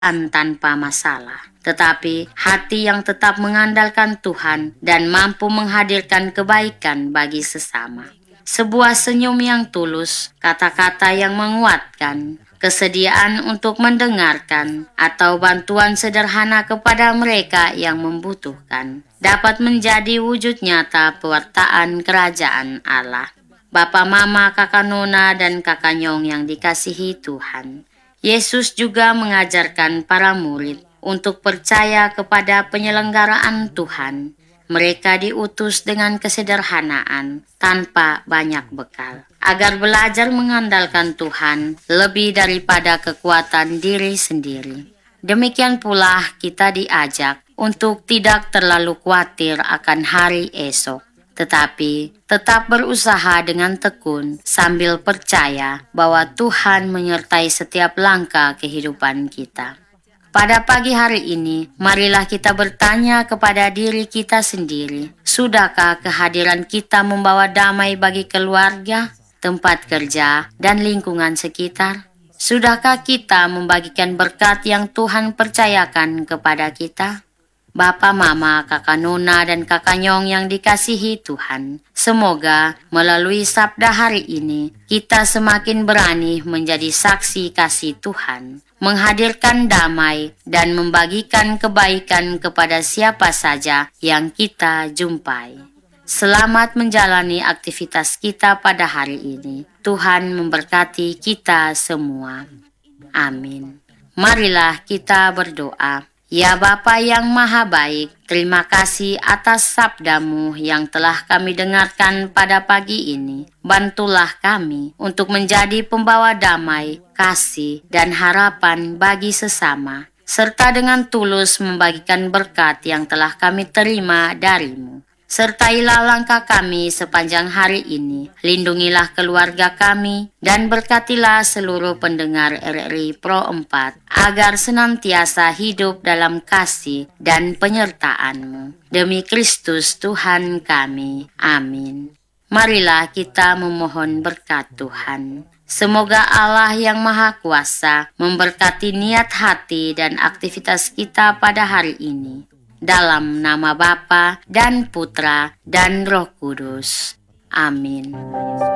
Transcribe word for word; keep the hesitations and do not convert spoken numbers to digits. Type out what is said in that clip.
tanpa masalah, tetapi hati yang tetap mengandalkan Tuhan dan mampu menghadirkan kebaikan bagi sesama. Sebuah senyum yang tulus, kata-kata yang menguatkan, kesediaan untuk mendengarkan, atau bantuan sederhana kepada mereka yang membutuhkan, dapat menjadi wujud nyata pewartaan kerajaan Allah. Bapa, Mama, Kakak Nona, dan Kakak Nyong yang dikasihi Tuhan, Yesus juga mengajarkan para murid untuk percaya kepada penyelenggaraan Tuhan. Mereka diutus dengan kesederhanaan, tanpa banyak bekal, agar belajar mengandalkan Tuhan lebih daripada kekuatan diri sendiri. Demikian pula kita diajak untuk tidak terlalu khawatir akan hari esok, tetapi tetap berusaha dengan tekun sambil percaya bahwa Tuhan menyertai setiap langkah kehidupan kita. Pada pagi hari ini, marilah kita bertanya kepada diri kita sendiri, sudahkah kehadiran kita membawa damai bagi keluarga, tempat kerja, dan lingkungan sekitar? Sudahkah kita membagikan berkat yang Tuhan percayakan kepada kita? Bapa, Mama, Kakak Nona, dan Kakak Nyong yang dikasihi Tuhan, semoga melalui sabda hari ini, kita semakin berani menjadi saksi kasih Tuhan, menghadirkan damai, dan membagikan kebaikan kepada siapa saja yang kita jumpai. Selamat menjalani aktivitas kita pada hari ini. Tuhan memberkati kita semua. Amin. Marilah kita berdoa. Ya Bapa yang Maha Baik, terima kasih atas sabda-Mu yang telah kami dengarkan pada pagi ini. Bantulah kami untuk menjadi pembawa damai, kasih, dan harapan bagi sesama, serta dengan tulus membagikan berkat yang telah kami terima dari-Mu. Sertailah langkah kami sepanjang hari ini, lindungilah keluarga kami, dan berkatilah seluruh pendengar R R I Pro empat, agar senantiasa hidup dalam kasih dan penyertaan-Mu. Demi Kristus Tuhan kami. Amin. Marilah kita memohon berkat Tuhan. Semoga Allah yang Maha Kuasa memberkati niat hati dan aktivitas kita pada hari ini. Dalam nama Bapa dan Putra dan Roh Kudus. Amin.